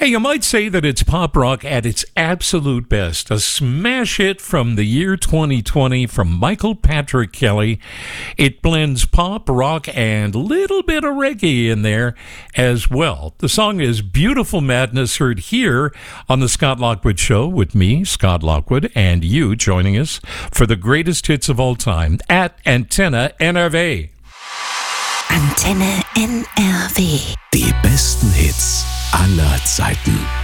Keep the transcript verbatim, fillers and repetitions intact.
Hey, you might say that it's pop rock at its absolute best. A smash hit from the year twenty twenty from Michael Patrick Kelly. It blends pop, rock, and a little bit of reggae in there as well. The song is Beautiful Madness, heard here on the Scott Lockwood Show with me, Scott Lockwood, and you joining us for the greatest hits of all time at Antenne N R W. Antenne N R W. Die besten Hits aller Zeiten.